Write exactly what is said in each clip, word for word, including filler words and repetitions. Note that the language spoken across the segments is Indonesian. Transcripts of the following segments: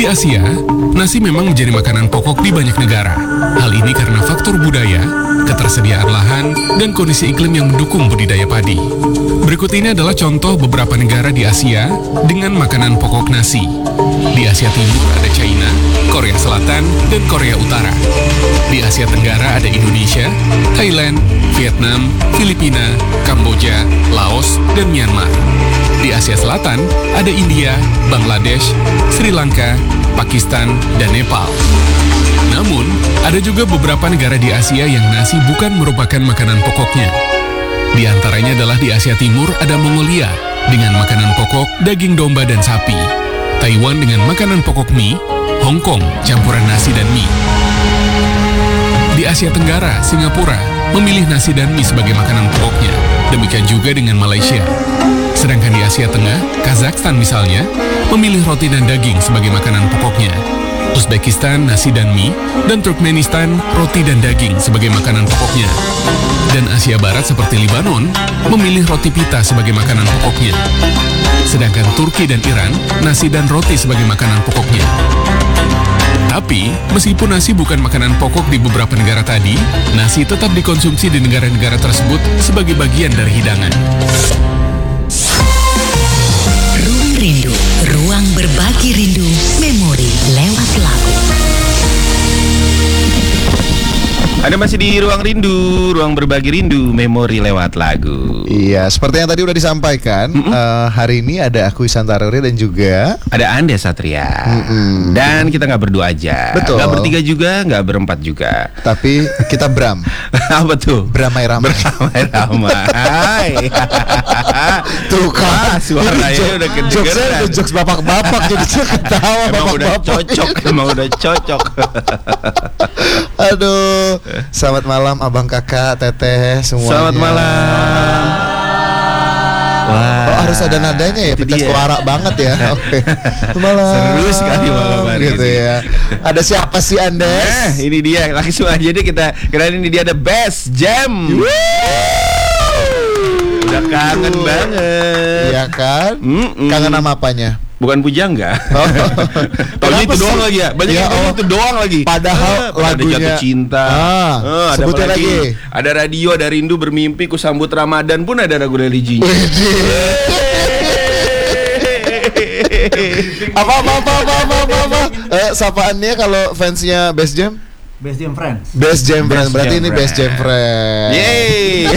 Di Asia, nasi memang menjadi makanan pokok di banyak negara. Hal ini karena faktor budaya, ketersediaan lahan, dan kondisi iklim yang mendukung budidaya padi. Berikut ini adalah contoh beberapa negara di Asia dengan makanan pokok nasi. Di Asia Timur ada China, Korea Selatan, dan Korea Utara. Di Asia Tenggara ada Indonesia, Thailand, Vietnam, Filipina, Kamboja, Laos, dan Myanmar. Di Asia Selatan ada India, Bangladesh, Sri Lanka, Pakistan, dan Nepal. Namun, ada juga beberapa negara di Asia yang nasi bukan merupakan makanan pokoknya. Di antaranya adalah di Asia Timur ada Mongolia dengan makanan pokok daging domba dan sapi, Taiwan dengan makanan pokok mie, Hong Kong campuran nasi dan mie. Di Asia Tenggara, Singapura memilih nasi dan mie sebagai makanan pokoknya. Demikian juga dengan Malaysia. Sedangkan di Asia Tengah, Kazakhstan misalnya, memilih roti dan daging sebagai makanan pokoknya. Uzbekistan nasi dan mie, dan Turkmenistan roti dan daging sebagai makanan pokoknya. Dan Asia Barat seperti Lebanon, memilih roti pita sebagai makanan pokoknya. Sedangkan Turki dan Iran, nasi dan roti sebagai makanan pokoknya. Tapi, meskipun nasi bukan makanan pokok di beberapa negara tadi, nasi tetap dikonsumsi di negara-negara tersebut sebagai bagian dari hidangan. Ruang Rindu, ruang berbagi rindu, memori lewat lagu. Anda masih di Ruang Rindu, ruang berbagi rindu, memori lewat lagu. Iya, seperti yang tadi udah disampaikan, mm-hmm. uh, hari ini ada aku Ihsan Taruri dan juga ada Anda Satria. Mm-hmm. Dan kita nggak berdua aja. Betul. Nggak bertiga juga, nggak berempat juga. Tapi kita Bram. Apa tuh? Beramai-ramai. Beramai-ramai. Tuh kan, suaranya udah kedengeran. Jokesnya udah jokes bapak-bapak, jadi ketawa emang bapak-bapak. Udah cocok, emang udah cocok. Aduh. Selamat malam abang kakak teteh semuanya. Selamat malam. Wah. Oh, harus ada nadanya ya, pecah suara banget ya. Oke. Malam. Seru sekali malam hari gitu ini. Ya. Ada siapa sih Anda? Nah, ini dia langsung aja deh kita. Karena ini dia ada Best Jam. Udah kangen banget. Iya kan? Mm-mm. Kangen sama apanya? Bukan pujangga. Oh. Kalau itu doang lagi ya. Banyak ya, yang oh. itu doang lagi. Padahal ah, lagunya ada Jatuh Cinta. Ah, ah, ada sebutin lagi. lagi. Ada Radio, ada Rindu Bermimpi, Ku Sambut Ramadan pun ada lagu religinya. apa apa apa apa apa apa, apa? Eh, sapaannya kalau fansnya Best Jam? Best Jam Friends. Best Jam Friends. Berarti Jam ini Best Jam Friends. Yeay.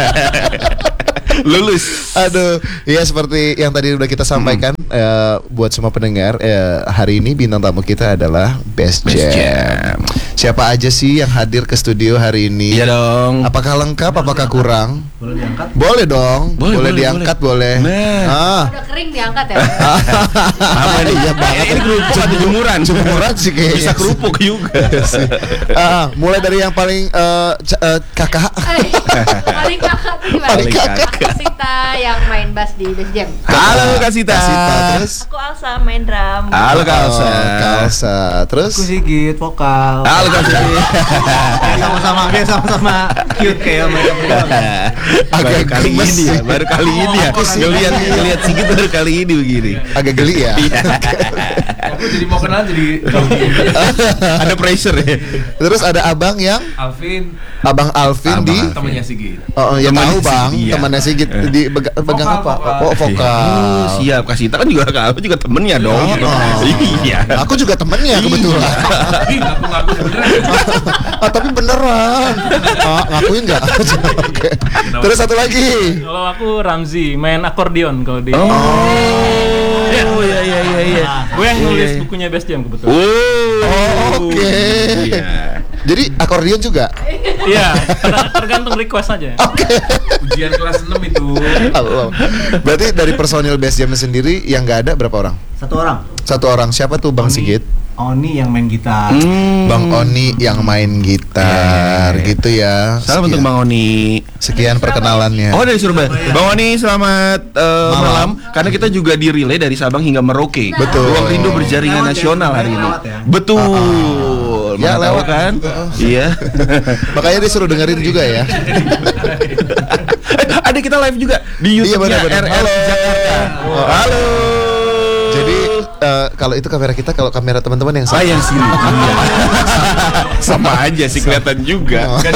Lulus. Aduh, ya seperti yang tadi udah kita sampaikan, hmm. uh, buat semua pendengar, uh, hari ini bintang tamu kita adalah Best, Best Jam. Jam. Siapa aja sih yang hadir ke studio hari ini? Iya dong. Apakah lengkap? Apakah kurang? Boleh diangkat? Boleh dong. Boleh, boleh boleh diangkat boleh. boleh. Nah. Ah. Udah kering diangkat ya. Apa nih? Iya banget. Ini kerupuk atau jemuran? Jemuran sih kayaknya. Bisa kerupuk juga. ah, mulai dari yang paling uh, c- uh, kakak. Paling kakak tuh gimana? Paling kakak. Kasita yang main bass di Best Jam. Halo Kasita. Kasita terus. Aku Alsa main drum. Halo Kalsa. Oh, Kalsa. Terus. Aku Sigit vokal. Halo Kalsa. Sama-sama, dia sama-sama cute kayak mereka berdua. Baru kali gemes ini ya, sih. baru kali ini ya. Ngelihat ngelihat Sigit baru kali ini begini. Agak geli ya. Aku jadi mau kenal jadi Ada pressure ya. Terus ada abang yang Alvin, Abang Alvin Abang di Alvin. temannya Sigit. Oh, ya Temannya tahu bang, Sigit, iya. temannya Sigit di bega- pegang Vokal, apa? vokal. Oh, vokal. Oh, siap. Kasita kan juga aku juga temennya dong. Oh. Iya. Aku juga temennya kebetulan. Ih, ngaku-ngaku beneran. Ah, tapi beneran. Ah, ngakuin nggak? Oke. Terus satu lagi. Kalau aku Ramzi, main akordeon kalau di. Oh. Oh, iya iya iya iya. Gue yang nulis Iya. bukunya Best Jam kebetulan. Oh, oke. Iya. Jadi akordeon juga. Iya, ter- tergantung request aja. Oke. Ujian kelas enam itu. Halo. Berarti dari personil Best Jam sendiri yang nggak ada berapa orang? Satu orang. Satu orang. Siapa tuh Bang Oni. Sigit? Oni yang main gitar. Hmm. Bang Oni yang main gitar, Eh. gitu ya. Salam untuk Sekian- Bang Oni. Sekian perkenalannya. Oh dari Surabaya. Bang Oni selamat uh, Malam. malam. Karena kita juga di relay dari Sabang hingga Merauke. Betul. Ruang Rindu berjaringan Lewat ya, nasional hari ini. lewat ya. Betul. Ya, Mana tahu lewat. kan? Iya. Makanya disuruh dengerin juga ya. Eh, ada kita live juga di Iya, YouTube-nya benar-benar. R R Halo. Jakarta. Wah. Halo. Jadi uh, eh, kalau itu kamera kita, kalau kamera teman-teman yang Ah, yang sini. Iya. Sama aja sih kelihatan juga. Oh.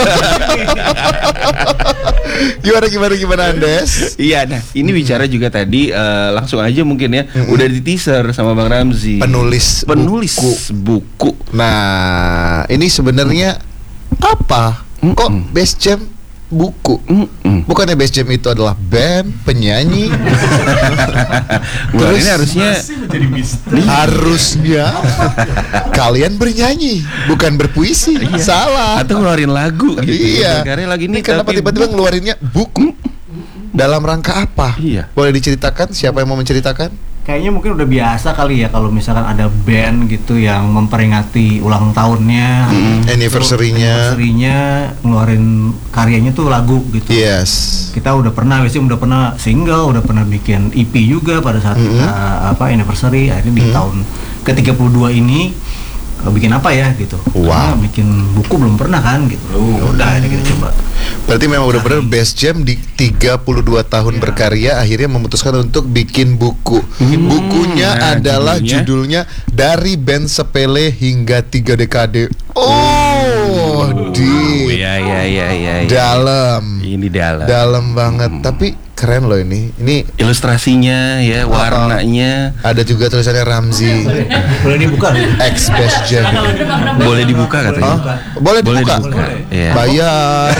Gimana gimana gimana Andes? Iya, nah ini bicara juga tadi eh, langsung aja mungkin ya, udah di teaser sama Bang Ramzi. Penulis penulis buku. buku. Nah, ini sebenarnya apa? Kok Best Jam buku? Mm-mm. Bukannya Best Jam itu adalah band, penyanyi? Wah, Terus ini harusnya Jadi bisnis. harusnya kalian bernyanyi, bukan berpuisi. Salah. atau ngeluarin lagu gitu. Iya. Karena lagi Ini ini kenapa tapi tiba-tiba buku. ngeluarinnya buku? Dalam rangka apa? Iya. Boleh diceritakan? Siapa yang mau menceritakan? Kayaknya mungkin udah biasa kali ya kalau misalkan ada band gitu yang memperingati ulang tahunnya, Anniversary-nya. anniversary-nya ngeluarin karyanya tuh lagu gitu. Yes. Kita udah pernah, biasanya udah pernah single, udah pernah bikin E P juga pada saat Mm-hmm. kita apa anniversary. Akhirnya di tahun ke tiga puluh dua ini eh, bikin apa ya gitu. Wow. Karena bikin buku belum pernah kan gitu. Ya udah akhirnya kita coba. Berarti memang benar-benar Best Jam di tiga puluh dua tahun Iya. berkarya akhirnya memutuskan untuk bikin buku. Bukunya Nah, adalah judulnya? judulnya Dari Band Sepele Hingga Tiga Dekade. Oh, di Iya iya iya iya. iya. dalam. Ini dalam. Dalam banget. Tapi keren loh ini. Ini Ilustrasinya ya, warnanya. ada juga tulisannya Ramzi Boleh dibuka nih? X Best Jam. Boleh dibuka katanya. Hah? Boleh Boleh dibuka. dibuka. Iya. Bayar.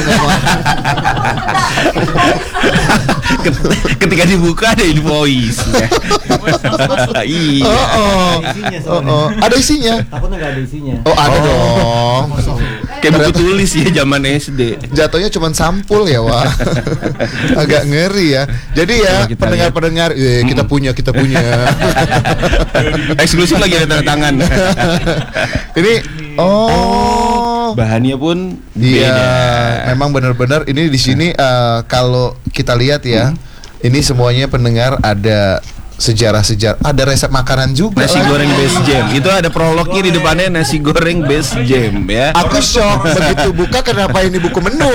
Ketika dibuka ada invoice. Iya. Oh, oh. Ada isinya Oh, soalnya. oh. Ada isinya. Takutnya nggak ada isinya. Oh, ada dong. Kayak buku tulis ya zaman S D. Jatuhnya cuma sampul ya, Wak. Agak ngeri ya. Jadi ya, Coba kita pendengar-pendengar, eh, kita punya, kita punya. Eksklusif lagi ada tanda tangan. Ini oh. Bahannya pun Iya, beda. memang benar-benar ini di sini eh, kalau kita lihat ya, ini semuanya pendengar ada sejarah-sejarah, ada resep makanan juga. Nasi lagi. goreng Best Jam. Itu ada prolognya di depannya, nasi goreng Best Jam ya. Aku shock begitu buka, kenapa ini buku menu?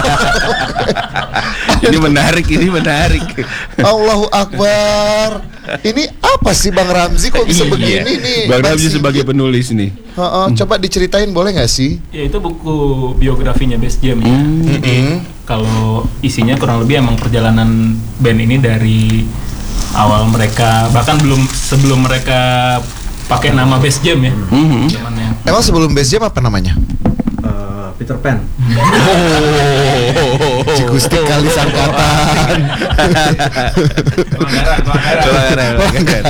Ini menarik, ini menarik. Allahu Akbar. Ini apa sih Bang Ramzi kok bisa begini nih? Bang Ramzi Bang sebagai Sigit? penulis nih. Heeh, coba diceritain boleh nggak sih? Ya itu buku biografinya Best Jam ya. Hmm. Jadi kalau isinya kurang lebih emang perjalanan band ini dari awal mereka, bahkan belum sebelum mereka pakai nama Best Jam ya. Mhm. Zamannya. Emang sebelum Best Jam apa namanya? Eh, Peter Pan. Cigusti kali sangkatan. Pelanggaran, pelanggaran.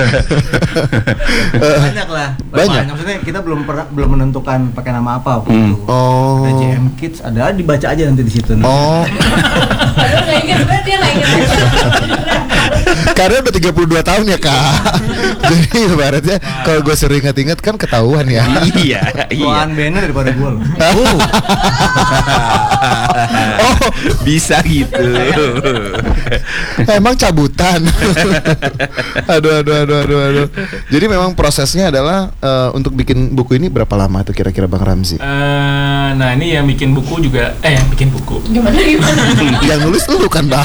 Banyak lah. Banyak? Maksudnya kita belum pernah belum menentukan pakai nama apa waktu Hmm. itu. Oh. Ada J M Kids, ada dibaca aja nanti di situ. Oh, Padahal nggak inget, sebenarnya dia nggak inget. karena udah tiga puluh dua tahun ya kak. Jadi ibaratnya kalau gue sering ingat-ingat kan ketahuan ya. Iya, iya. Tuan bandnya daripada gue loh. Oh, Bisa gitu. emang cabutan. Aduh, aduh, aduh, aduh, aduh. Jadi memang prosesnya adalah eh, untuk bikin buku ini berapa lama tuh kira-kira Bang Ramzi? Eh, nah ini yang bikin buku juga, eh yang bikin buku. Gimana gimana? Yang nulis lu kan Bang.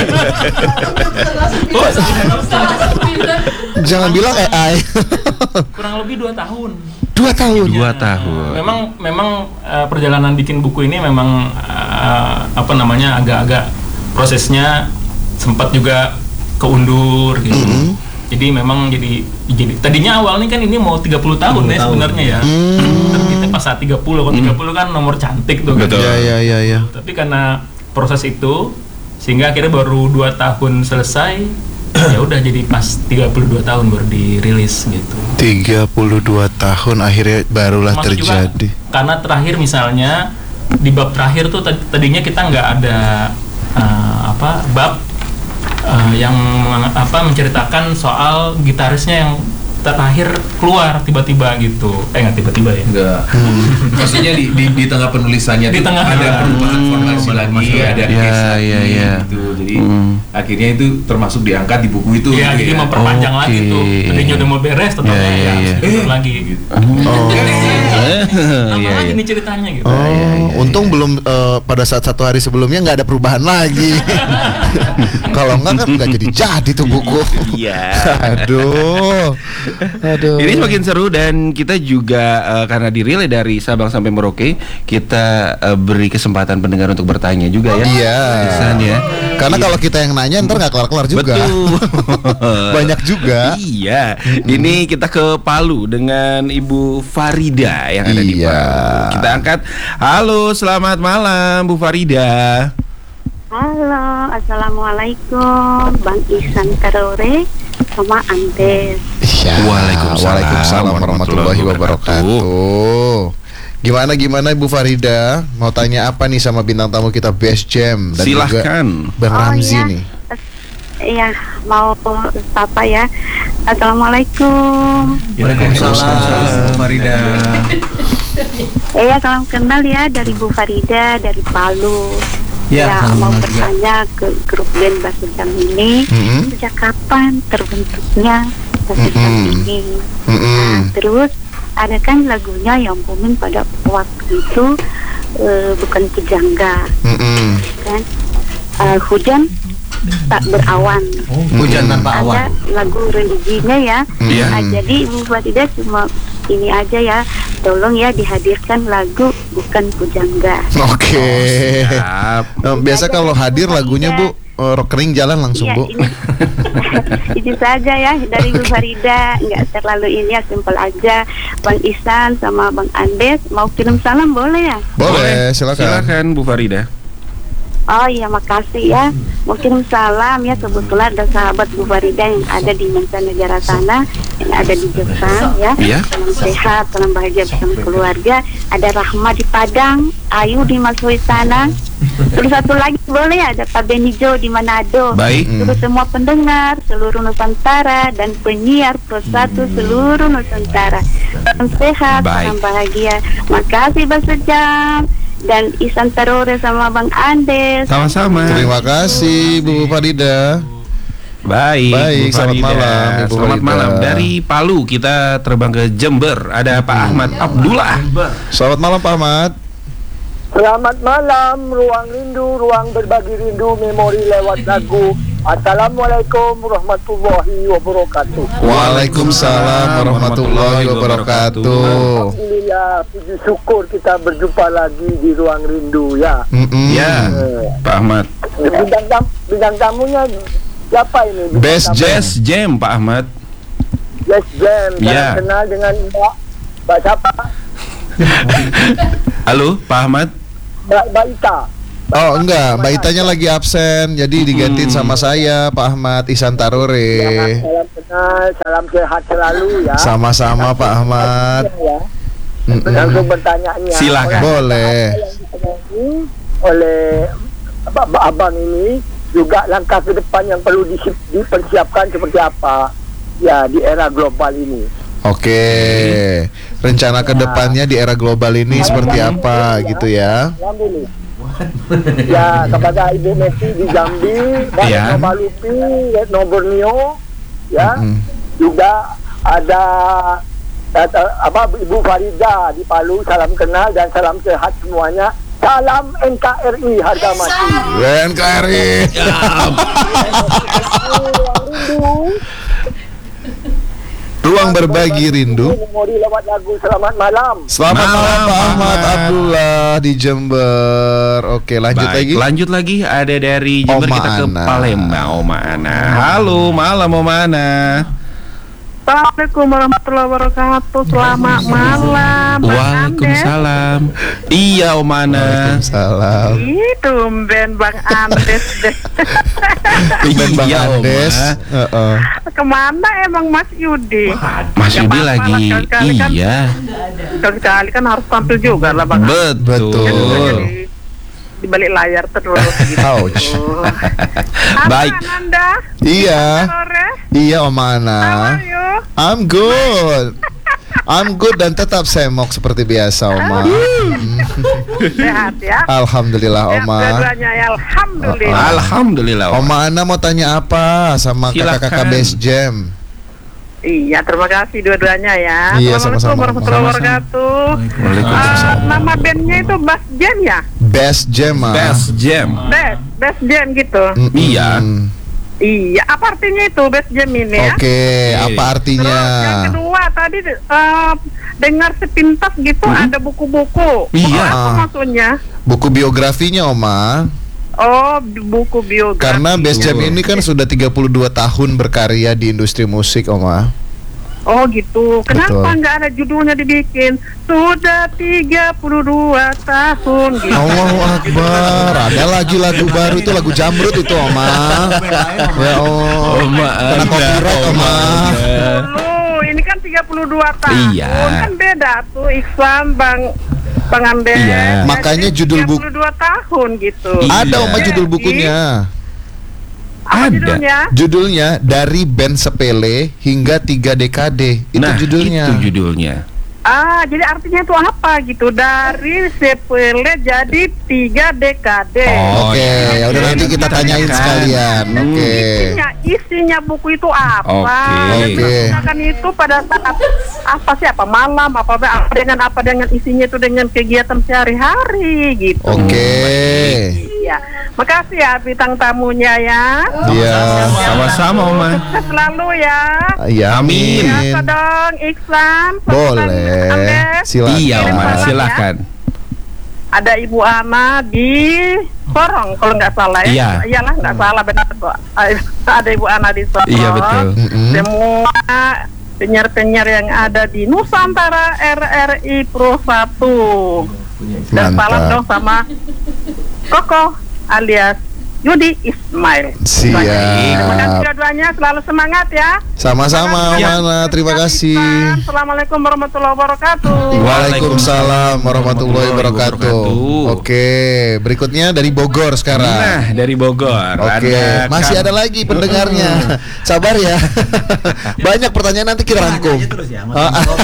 Jangan bilang A I. Kurang lebih dua tahun. Dua tahun. Dua tahun. Memang memang eh, perjalanan bikin buku ini memang eh, apa namanya agak-agak prosesnya sempat juga keundur gitu. Jadi memang jadi jadi tadinya awalnya kan ini mau tiga puluh tahun ya sebenarnya ya. Terbitnya pas saat tiga puluh, kalau tiga puluh kan nomor cantik tuh kan. Betul. Ya, ya, ya, ya. Tapi karena proses itu sehingga akhirnya baru dua tahun selesai. Ya udah jadi pas tiga puluh dua tahun baru dirilis gitu. tiga puluh dua tahun akhirnya barulah Termasuk juga terjadi. karena terakhir misalnya di bab terakhir tuh tad- tadinya kita nggak ada eh, apa bab eh, yang meng- apa menceritakan soal gitarisnya yang terakhir keluar tiba-tiba gitu. Eh nggak tiba-tiba ya. Enggak. Maksudnya di, di di tengah penulisannya Di tuh tengah. ada perubahan formasi lagi, ada Ya, case lagi ya, ya. gitu. Jadi Hmm. akhirnya itu termasuk diangkat di buku itu. Iya, gitu jadi ya. memperpanjang Oke. lagi tuh. Tadinya udah mau beres, tetap Ya, ya, ya, ya. harus lagi gitu. Oh. Lama Iya, lagi iya. nih ceritanya gitu. Oh, untung belum eh, pada saat satu hari sebelumnya nggak ada perubahan lagi. Kalau nggak kan nggak jadi jadi tuh buku. Iya. Aduh, Aduh. Ini semakin seru dan kita juga uh, karena dirilai dari Sabang sampai Merauke, kita uh, beri kesempatan pendengar untuk bertanya juga ya. Iya. Pisan ya. Karena kalau kita yang nanya ntar nggak kelar-kelar juga. Betul. Banyak juga. Iya. Ini kita ke Palu dengan Ibu Farida yang ada di Iya. Palu. Kita angkat. Halo, selamat malam Bu Farida. Halo, assalamualaikum, Bang Ihsan Tarore sama Andes. Iya. Waalaikumsalam Waalaikumsalam warahmatullahi wabarakatuh. Gimana gimana Ibu Farida? Mau tanya apa nih sama bintang tamu kita Best Jam dan Silahkan. juga Bang Ramzi iya. nih. Iya, mau apa ya? Assalamualaikum. Waalaikumsalam, Farida. Iya, salam kenal ya dari Bu Farida dari Palu. Ya, Ya, salam mau kenal juga. bertanya ke grup band Basujam ini, Mm-mm. sejak kapan terbentuknya Basujam Mm-mm. ini? Mm-mm. Nah, terus ada kan lagunya yang booming pada waktu itu, eh, bukan pujangga, Mm-mm. kan? Eh, hujan tak berawan. Hujan tanpa Ada awan. lagu religinya ya. Iya. Nah, jadi Ibu Farida cuma ini aja ya, tolong ya dihadirkan lagu bukan pujangga. Oke. Siap. Nah, biasa kalau hadir lagunya Bu eh, rock kering jalan langsung Iya, Bu. ini itu saja ya dari Bu Farida, nggak terlalu ini ya, simpel aja. Bang Ihsan sama Bang Andes mau kirim salam boleh ya? Boleh, silakan. Silakan Bu Farida. Oh iya, makasih ya. Mau kirim salam ya, kebetulan ada sahabat Bu Farida yang ada di mancanegara sana, yang ada di Jepang ya. Iya. Salam sehat, salam bahagia bersama keluarga. Ada Rahma di Padang, Ayu di Masui sana. Terus satu lagi boleh ya, ada Pak Benijo di Manado. Baik. Terus semua pendengar seluruh Nusantara dan penyiar Pro satu seluruh Nusantara. Salam sehat, Baik. salam bahagia. Makasih Basujam dan Ihsan Tarore sama Bang Andes. Sama-sama. Terima kasih Bu Farida. Baik, Baik, Bu selamat Farida. malam, Ibu Selamat Farida. malam. Dari Palu kita terbang ke Jember. Ada Pak Ahmad Abdullah. Selamat malam Pak Ahmad. Selamat malam, ruang rindu, ruang berbagi rindu, memori lewat lagu. Assalamualaikum warahmatullahi wabarakatuh. Waalaikumsalam warahmatullahi wabarakatuh. Alhamdulillah, puji syukur kita berjumpa lagi di ruang rindu ya. Mm-mm. Ya, Eh, Pak Ahmad. bintang, tam, bintang tamunya siapa ini? Bintang Best tamu- Jam. Best Jam Pak Ahmad. Best Jam. Saya Ya. kenal dengan Mbak, Mbak siapa? Halo, Pak Ahmad. Mbak, Mbak Ita. Oh enggak, Mbak Itanya lagi absen, jadi digantiin sama saya Pak Ahmad Ihsan Ya, Tarore. salam kenal, salam sehat selalu ya. Sama-sama Pak Ahmad. Ya. Mm-mm. Langsung bertanya-nya. Silakan. Boleh. Yang ditemani oleh Abang Abang ini juga langkah ke depan yang perlu disi- dipersiapkan seperti apa ya di era global ini. Oke. Rencana ke depannya di era global ini seperti apa gitu ya? Alhamdulillah. Ya, kepada Ibu Messi di Jambi, dan Ya. Retno Malupi, Retno Borneo, ya, Mm-mm. juga ada ada apa Ibu Farida di Palu, salam kenal dan salam sehat semuanya. Salam N K R I harga mati. N K R I. Ruang berbagi rindu. Memori lewat lagu selamat malam. Selamat Malam, malam Pak Pak Ahmad Ahmad. Abdullah di Jember. Oke, lanjut Baik, lagi. lanjut lagi ada dari Jember Oma kita ke Ana. Palembang. Oma Ana. Halo, malam Oma Ana. Assalamualaikum warahmatullahi wabarakatuh. Selamat malam. Waalaikumsalam. Iya Oma Ana. Salam. Ih, tumben Bang Andes deh. Ben Bang Iya, Oma. Andes. Heeh. Kemana emang Mas Yudi? Mas Ya, Yudi apa-apa lagi. lah, sekali-kali kan. Iya. Sekali kan harus tampil juga lah Bang. Betul. Betul. Di, di balik layar terus gitu. Ouch. Baik. Ananda, Iya. sore. Iya Om How Ana. are you? I'm good. I'm good dan tetap semok seperti biasa Oma. Sehat ya. Alhamdulillah Ya, Oma. dua-duanya ya, alhamdulillah. Alhamdulillah. Oma. Oma Ana mau tanya apa sama Silakan. kakak-kakak Best Jam? Iya, terima kasih dua-duanya ya. Iya, Assalamualaikum sama-sama. warahmatullahi wabarakatuh. Waalaikumsalam. Ah, nama bandnya itu Bass Jam ya? Best Jam ah. Best Jam. Best, Best Jam gitu. Mm-mm. Iya. Iya, apa artinya itu Best Jam ini ya? Oke, apa artinya? Terus yang kedua tadi uh, dengar sepintas gitu Hmm. ada buku-buku. Iya. Buku apa maksudnya? Buku biografinya, Oma. Oh, bi- buku biografi. Karena Best Jam ini kan sudah tiga puluh dua tahun berkarya di industri musik, Oma. Oh gitu. Kenapa Betul. nggak ada judulnya dibikin? Sudah tiga puluh dua tahun gitu. Allahu Akbar. Ada lagi lagu baru itu, lagu Jamrut itu, Oma. Ya Allah. Oma, Kena copyright, Oma. Oh, ini kan tiga puluh dua tahun. Iya. Kan beda tuh Iksan Bang Bang Andes. Iya. Makanya judul buku tiga puluh dua tahun gitu. ada, Oma, judul bukunya. Apa judulnya? Judulnya Dari Band Sepele Hingga Tiga Dekade. Itu Nah, judulnya. itu judulnya. Ah, jadi artinya itu apa gitu? Dari sepele jadi tiga dekade. Oke, ya udah nanti kita tanyain sekalian. Oke. Isinya, isinya buku itu apa? Oke. Oke. Kan itu pada saat apa sih? Apa malam? Apa, apa dengan apa dengan isinya itu dengan kegiatan sehari-hari gitu. Oke. Iya. Makasih ya bintang tamunya ya. Iya. Sama-sama, Oma. Sukses selalu ya. Iya, amin. Biasa dong, Iksan. Boleh. Silakan. Iya, Oma, silakan. Ada Ibu Ana di Sorong kalau nggak salah ya. Iya. Iyalah nggak salah benar kok. Ada Ibu Ana di Sorong. Iya, betul. Mm-mm. Semua penyiar-penyiar yang ada di Nusantara R R I Pro satu. Dan Mantap. salam dong sama Koko alias Yudi Ismail. Siap. Terima kasih dua-duanya, selalu semangat ya. Sama-sama, Oma. Terima kasih. Assalamualaikum warahmatullahi wabarakatuh. Waalaikumsalam warahmatullahi wabarakatuh. Oke, berikutnya dari Bogor sekarang. Nah, dari Bogor. Oke, Ada masih Kang- ada lagi pendengarnya. Sabar ya. Banyak pertanyaan nanti kita rangkum. Ah, ah.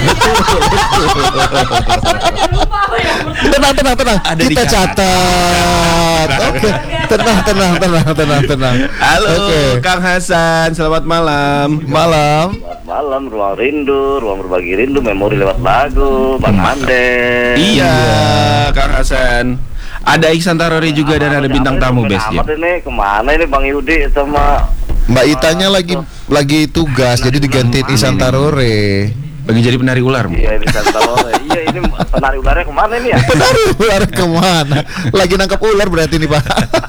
Tenang, tenang, tenang. Ada di Kita catat. Oke, tenang, tenang, tenang, tenang, tenang. Halo, Oke. Kang Hasan. Selamat malam. Malam. Malam, ruang rindu, ruang berbagi rindu, memori lewat lagu, Bang Andes. Iya, Kang Hasan. Ada Iksan Tarori juga dan ada bintang tamu Best Jam. Amat ini kemana ini Bang Yudi sama Mbak Itanya lagi lagi tugas, jadi digantiin Isan Tarore. Lagi jadi penari ular, Bu. Iya, di Santarore. Iya, ini penari ularnya kemana ini ya? Penari ular kemana? Lagi nangkap ular berarti nih, Pak.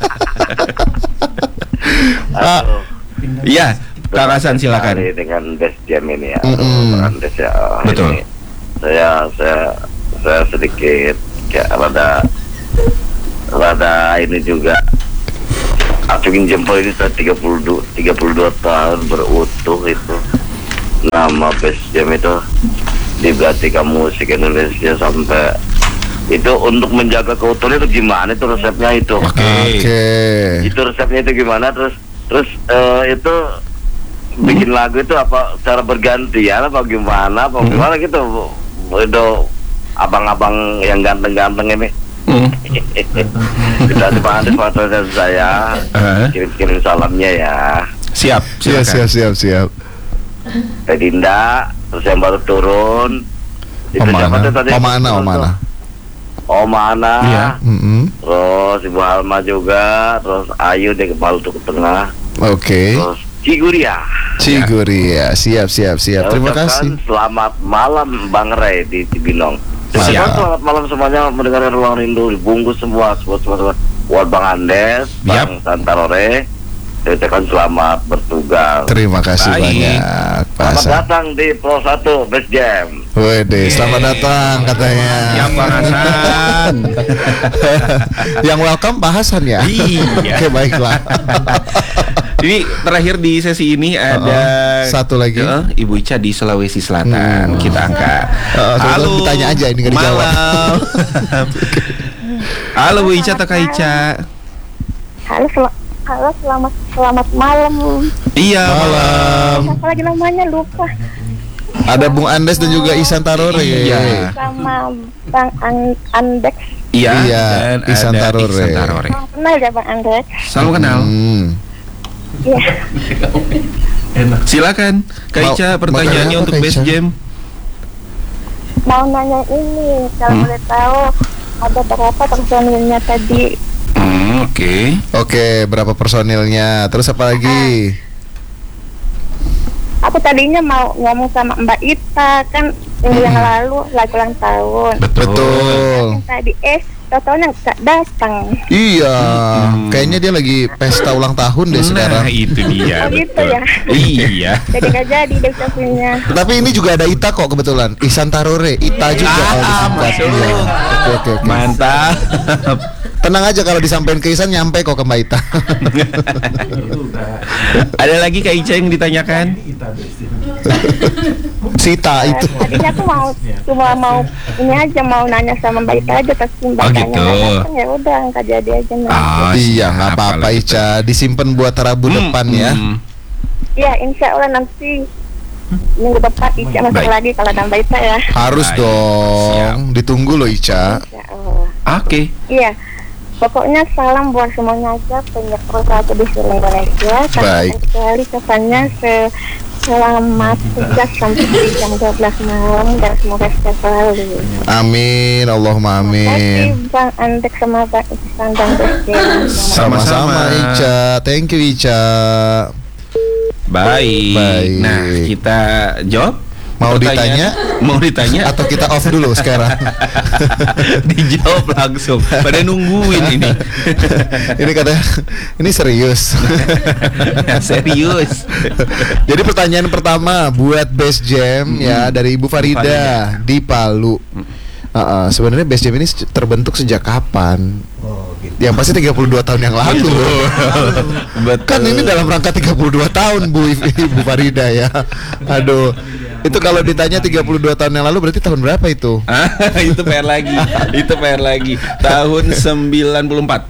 Ah, Iya, Kang Hasan silakan. Sekali dengan Best Jam ini ya. Mm-mm. Bang Andes ya. Betul. Ini saya saya saya sedikit kayak rada rada ini juga acungin jempol ini sudah tiga puluh dua tahun berutuh itu. Nama Best Jam itu diperhatikan musik Indonesia sampai itu untuk menjaga keutuhan itu gimana itu resepnya itu? Oke. Oke. Itu resepnya itu gimana terus terus eh, itu bikin lagu itu apa cara bergantian apa gimana apa gimana gitu itu abang-abang yang ganteng-ganteng ini Hmm. kita di Pak Andes partner saya Eh. kirim-kirim salamnya ya Siap, Siap, silakan. siap, siap, siap. Teh Dinda terus yang baru turun itu Om siapa Ana. tuh tadi Om Ana, Om Ana. Om Ana Iya. Mm-mm. terus Ibu Alma juga terus Ayu di kepala tuh ke tengah Oke. terus Ciguria. Ciguria, siap, siap, siap. Ya, Terima ucapkan kasih. Selamat malam Bang Ray di Cibinong. Siap. Siap. Selamat malam semuanya mendengarkan Ruang Rindu dibungkus semua semua semua, semua. Buat Bang Andes, Bang Santarore. Saya ucapkan selamat bertugas. Terima kasih Baik. banyak, Pak Selamat Hasan. datang di Pro satu Best Jam. Wede, selamat datang katanya. Yang Kang Hasan. Yang welcome Pak Hasan ya. Iya. Oke, baiklah. Ini terakhir di sesi ini ada Uh-uh. Satu lagi. Eh, Ibu Ica di Sulawesi Selatan. Hmm. Kita angkat. Uh, Halo. Ditanya aja ini nggak dijawab. Malam. Halo Bu Ica, Taka Ica. Halo, sel- halo selamat selamat malam. Iya, Malam. Siapa lagi namanya lupa. Ada Bung Andes dan juga Isan Tarore. Iya. Sama Bang An- Andex. Iya, Iya, dan Ihsan ada Tarore. Ihsan Tarore. Salam kenal ya Bang Andex. Salam kenal. Hmm. Iya. Silakan, Kak Mau- Ica, mau pertanyaannya tanya apa, untuk Kak Best Ica? Jam. Mau nanya ini, kalau Hmm. boleh tahu ada berapa personilnya tadi? Hmm. Hmm, Oke. Oke, berapa personilnya? Terus apa lagi? Aku tadinya mau ngomong sama Mbak Ita kan minggu yang lalu lagi ulang tahun. Betul. Tadi eh totalnya nggak datang. Iya, kayaknya dia lagi pesta ulang tahun deh sekarang. Nah, itu dia. Oh gitu ya. Iya. Jadi nggak jadi deh ucapinnya. Tapi ini juga ada Ita kok kebetulan. Ihsan Tarore, Ita juga kalau disingkat. Iya. Oke, oke, oke. Mantap. Tenang aja kalau disampaikan ke Ihsan nyampe kok ke Mbak Ita. Ada lagi Kak Ica yang ditanyakan? Sita itu. Tadinya aku mau cuma mau ini aja mau nanya sama Mbak Ita aja tapi Mbak Oh, Itanya gitu. nggak datang, ya udah nggak jadi aja. Oh, Iya, nggak apa-apa Ica. Disimpan buat Rabu depan ya. Iya, insya Allah nanti minggu depan Ica masuk Baik. lagi kalau ada Mbak Ita ya. Harus Baik. dong. Ditunggu loh Ica. Insya Allah. Oke. Iya. Pokoknya salam buat semuanya aja penyiar satu di seluruh Indonesia. Baik. Sekali kesannya se selamat tugas sampai di jam dua belas malam dan semoga sehat selalu. Amin, Allahumma Terima amin. kasih Bang Andek sama Bang Iksan dan Besti. Sama-sama Ica. Thank you Ica. Baik. Baik. Nah, kita jawab. Mau Pertanyaan- ditanya? Mau ditanya? Atau kita off dulu sekarang? Dijawab langsung. Pada nungguin ini. Ini katanya, ini serius. Serius. Jadi pertanyaan pertama buat Best Jam ya dari Ibu Farida, Farida. di Palu. Uh, uh, sebenarnya Best Jam ini se- terbentuk sejak kapan? Oh, gitu. Yang pasti tiga puluh dua tahun yang lalu. Betul. Kan ini dalam rangka tiga puluh dua tahun Bu Ibu Farida ya. Aduh. Itu kalau ditanya tiga puluh dua tahun yang lalu berarti tahun berapa itu? Ah, itu P R lagi. Itu P R lagi. Tahun sembilan puluh empat.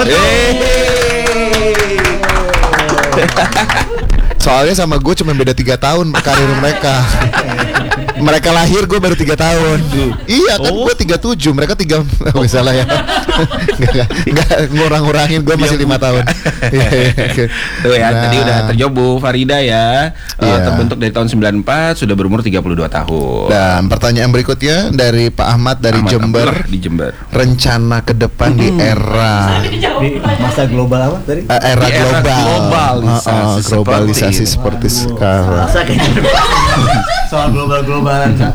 Soalnya sama gue cuma beda tiga tahun karir mereka. Mereka lahir gue baru tiga tahun. Iya kan gue tiga tujuh, mereka tiga. Oh, salah ya. Enggak, enggak ngurang-ngurangin gue masih lima tahun. Iya, iya, oke. Tuh ya, Nah. tadi udah terjawab Bu Farida ya. Eh, Iya. terbentuk dari tahun sembilan puluh empat, sudah berumur tiga puluh dua tahun. Dan pertanyaan berikutnya dari Pak Ahmad dari Ahmad Jember. Abdullah di Jember. Rencana ke depan di era Di masa global apa tadi? eh, era Di era global, globalisasi Uh, uh, seperti globalisasi ini. seperti sekarang. Masa kayaknya soal global-globalan Kak.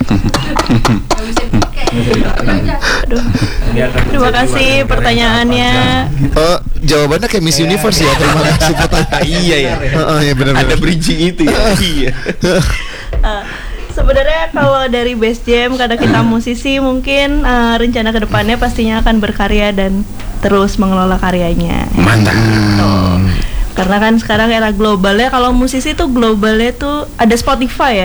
Terima kasih pertanyaannya. Oh, jawabannya kayak Miss Universe ya. Terima kasih pertanyaan. Iya ya. Heeh, ya benar-benar. Ada bridging itu ya. Iya. Uh, Sebenarnya kalau dari Best Jam karena kita musisi mungkin uh, rencana kedepannya pastinya akan berkarya dan terus mengelola karyanya. Mantap. Karena kan sekarang era globalnya kalau musisi tuh globalnya tuh ada Spotify ya.